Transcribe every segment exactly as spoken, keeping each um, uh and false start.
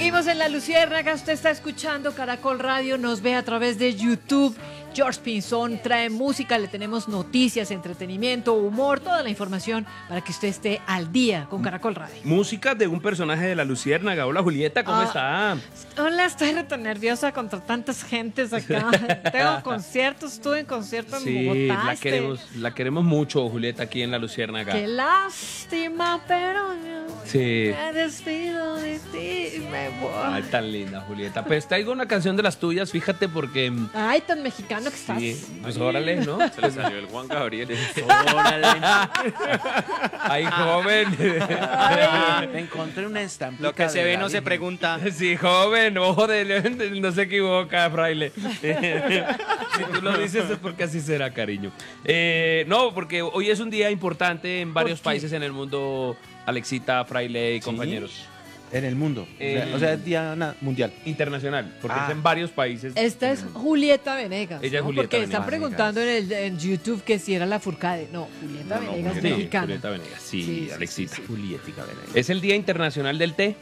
Seguimos en La Luciérnaga, usted está escuchando Caracol Radio, nos ve a través de YouTube. George Pinzón trae música, le tenemos noticias, entretenimiento, humor, toda la información para que usted esté al día con Caracol Radio. Música de un personaje de La Luciérnaga. Hola Julieta, ¿cómo Ah, está? Hola, estoy tan nerviosa contra tantas gentes acá. Tengo conciertos, estuve en concierto en Sí, Bogotá. la este- queremos, la queremos mucho, Julieta, aquí en La Luciérnaga. Qué lástima, pero yo Sí. me despido de ti y me voy. Ay, tan linda, Julieta. Pues traigo una canción de las tuyas, fíjate, porque... Ay, tan mexicano que estás. Sí, pues órale, ¿no? Se le salió el Juan Gabriel. Órale. Ay, joven. Me encontré una estampita. Lo que se de ve la no se Virgen. pregunta. Sí, joven, ojo de león, no se equivoca, fraile. Si tú lo dices es porque así será, cariño. Eh, no, porque hoy es un día importante en varios qué? países en el mundo, Alexita, fraile y compañeros. En el mundo. Eh, o, sea, o sea, es día na- mundial. Internacional, porque Ah. es en varios países. Esta es Julieta Venegas. Ella es ¿no? Julieta Porque Venegas. están preguntando en, el, en YouTube que si era la Furcade. No, Julieta No, no, Venegas sí, mexicana. Julieta Venegas, sí, Sí, sí, Alexita. sí, sí. Julietica Venegas. Es el Día Internacional del Té.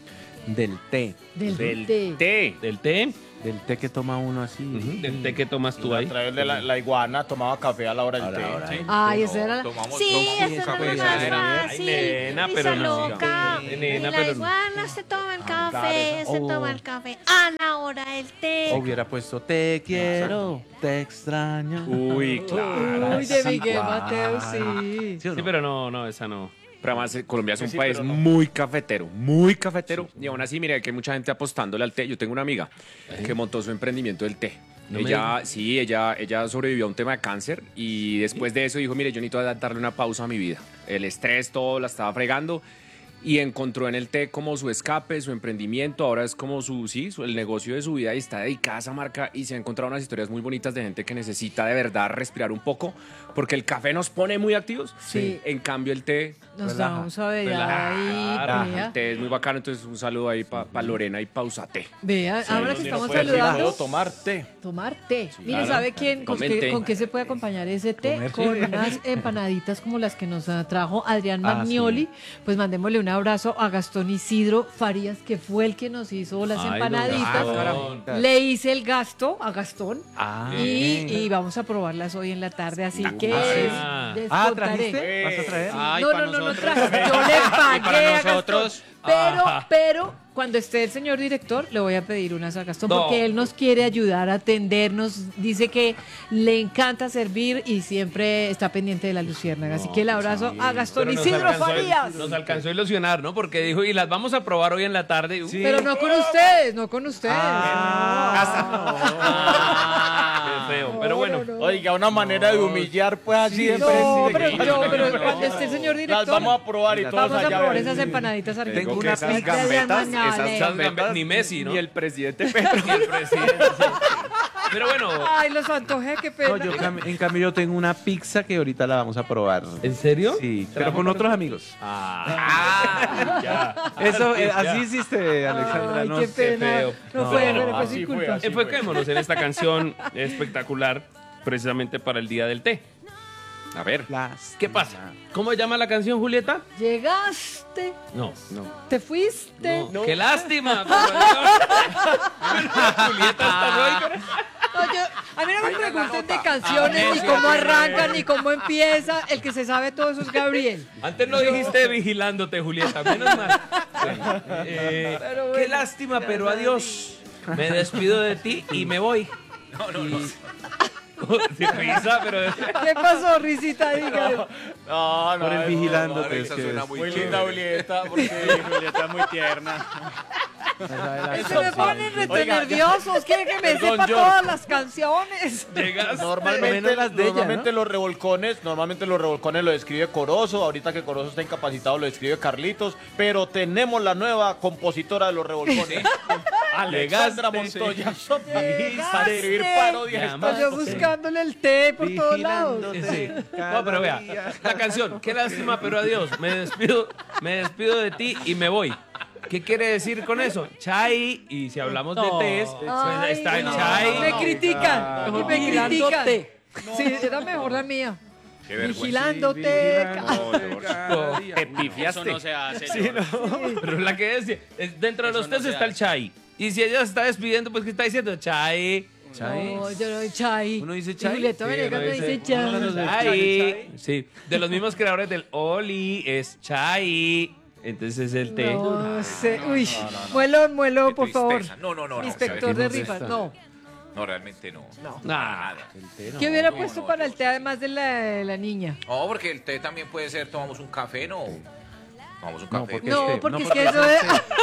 Del té. Del, Del té. té. Del té. Del té que toma uno así. Ujú, Del té que tomas tú A ahí. través de la, la iguana tomaba café a la hora del A la té. hora del té. Ay, esa era la... Tomamos- Sí, tomamos esa café, era la más esa era- Ay, fácil. nena, Risa pero no. loca. Sí, nena, Y la pero no. iguana se toma el Cantar café, esa. se Oh. toma el café a la hora del té. O hubiera puesto te quiero, te extraño. Uy, claro. Uy, de Sí, Miguel claro. Mateo, sí. ¿Sí o Sí, no? pero no, no, esa no. Pero además eh, Colombia es un Sí, país pero no. muy cafetero, muy cafetero. Y aún así, mira que hay mucha gente apostándole al té. Yo tengo una amiga que montó su emprendimiento del té. No me ella, sí, ella, ella sobrevivió a un tema de cáncer y después de eso dijo, mire, yo necesito darle una pausa a mi vida. El estrés, todo, la estaba fregando. Y encontró en el té como su escape, su emprendimiento, ahora es como su, sí, su- el negocio de su vida y está dedicada a esa marca y se ha encontrado unas historias muy bonitas de gente que necesita de verdad respirar un poco porque el café nos pone muy activos, Sí. en cambio el té, Nos da Relaja. un suavidad Relaja. ahí. Claro, Vea, el té es muy bacano, entonces un saludo ahí para Lorena y Pausate. vea, ahora que Si no estamos puede decir, saludando, puedo tomar té. tomar té. Mire, claro. ¿sabe quién, con Tomen qué, té. con qué se puede acompañar ese té? Comer, Con sí. unas empanaditas como las que nos ah, trajo Adrián Ah, Magnoli. Pues mandémosle un abrazo a Gastón Isidro Farías, que fue el que nos hizo las Ay, empanaditas. don Gastón. Le hice el gasto a Gastón Ah, y, bien. y vamos a probarlas hoy en la tarde, así que Ah. les Ah, contaré. ¿trajiste? ¿Vas a traer? Ay, no, pa' no, no, no nosotros. traje. Yo le pagué para a Gastón. nosotros. Pero, Ajá. pero, cuando esté el señor director, le voy a pedir unas a Gastón, No. porque él nos quiere ayudar a atendernos. Dice que le encanta servir y siempre está pendiente de la luciérnaga. Así que el abrazo a Gastón Pero nos Isidro alcanzó a- Farías. Nos alcanzó a ilusionar, ¿no? Porque dijo, y las vamos a probar hoy en la tarde. Uh, Pero no con ustedes, no con ustedes. Qué feo. No, Pero bueno. no, no. Oiga, una manera de humillar, pues así de No, frente. pero, Sí, yo, no, pero no, cuando no. esté el señor Las director, vamos a probar y todos vamos a allá probar ven. esas empanaditas Tengo argentinas. una esas pizza. gambetas, Mañana. esas gambetas, Ni Messi, ¿no? Ni el presidente Petro. Y el presidente, sí. Pero bueno. Ay, los antojé, qué pena. No, yo, cam- en cambio yo tengo una pizza que ahorita la vamos a probar. ¿En serio? Sí, pero con otros amigos. Ah, ya. Eso, eh, Ya. así hiciste, Alexandra. Ay, no qué sé. pena. feo. No, No, fue, no, pero fue así sin fue, culpa. así Enfoquémonos en esta canción espectacular, precisamente para el Día del Té. A ver. Las- ¿Qué pasa? ¿Cómo se llama la canción, Julieta? Llegaste, No. te fuiste. No. ¡Qué lástima! por Dios. Julieta está hoy. No, yo- a mí no me pregunten de canciones, ni cómo arrancan, ni cómo empieza. El que se sabe todo eso es Gabriel. Antes no dijiste vigilándote, Julieta, menos mal. Sí. Eh, Pero qué bueno. lástima, pero adiós. Me despido de ti y me voy. No, no, no. Sin risa, pero... ¿Qué pasó, risita? Dígale. No, no, Por el no, vigilándote. no, es que es- Muy linda Julieta, porque Julieta es muy tierna. Se me ponen rete Oiga, nerviosos. Quieren que me Perdón, sepa George. todas las canciones. Llegas... Normalmente, menos las de ella, normalmente los revolcones, normalmente los revolcones lo describe Corozo, ahorita que Corozo está incapacitado lo describe Carlitos, pero tenemos la nueva compositora de los revolcones, Alexandra Llegaste, Montoya, Llegaste. para escribir parodias. Llama. Estoy yo buscándole el té por todos lados. Sí. No, pero vea, la canción, qué lástima, pero adiós. Me despido, me despido de ti y me voy. ¿Qué quiere decir con eso? Chai, y si hablamos de tés, pues Ay, está el no, chai. Me critican, y me critican. Sí, era mejor la mía. Qué vergüenza. Vigilándote. No, George, te pifiaste. Eso no se hace. Sí, no. Pero la que decía, es- dentro de Eso los no tés se está el hace. chai. Y si ella se está despidiendo, pues ¿qué está diciendo? Chai. Chai. No, yo no, Chai. Uno dice Y chai. Julieta Sí, Venegas uno me dice dice- uno Chai. dice Chai. Sí, de los mismos creadores del Oli es Chai. Entonces es el té. No sé. Uy, muelo, muelo, Qué por favor. tristeza. No, no, no. no, Inspector ¿sabes? de rifas, no. No, realmente no. No. Nada. ¿Qué hubiera no, puesto no, para no, el té además de la, de la niña? No, porque el té también puede ser, tomamos un café, ¿no? Tomamos un No, café. porque No, té, porque no, es que porque eso es...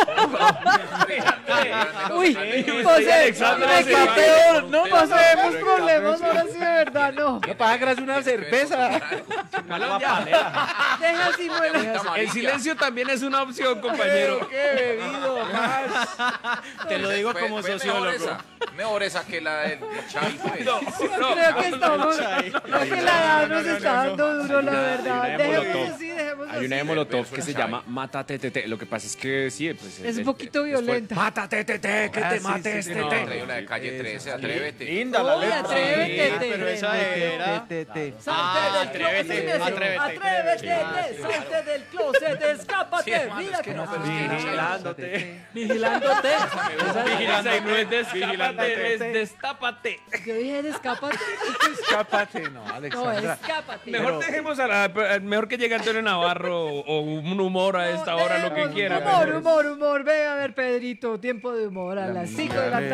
Uy, José, Alexandra me se quedó va. peor. No, pasemos problemas, ahora sí de verdad, no. No pagas una cerveza. Calón, ya. Deja así, muelo. El silencio también es una opción, compañero. ¡Qué bebido más! Te lo digo como Mejor sociólogo. esa, mejor esa que la del chai, pues. No, Yo creo que estamos... Creo que la edad nos está dando duro, la verdad. hay una Dejemos molotov. así, dejemos Hay una de así. Molotov verso que en se chai. llama Mátate Tete. Lo que pasa es que sí, pues. Es un el- poquito después, violenta. Mátate Tete, que Ah, te sí, mate sí, este sí, no. té. Traído la de calle trece, atrévete. Linda la Uy, letra. atrévete, Sí, te- pero esa te- era- Té, té, té. Salte Ah, del atrévete, closet, atrévete. atrévete, salte del closet, escápate, Sí, hermano, mira es que que no, pero es que Vigilándote. vigilándote. Vigilante, no es destápate, es destápate. Yo dije, escápate. Escápate. No, No, Alexandra. escápate. Mejor dejemos a la, mejor que llegue Antonio Navarro o un humor a esta hora, lo que Dejemos quiera. Humor, mejor. humor, humor. Ve a ver, Pedrito, tiempo de humor a las cinco de la tarde.